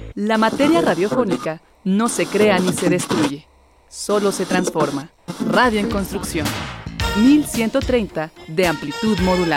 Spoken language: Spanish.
La materia radiofónica no se crea ni se destruye, solo se transforma. Radio en construcción. 1130 de amplitud modulada.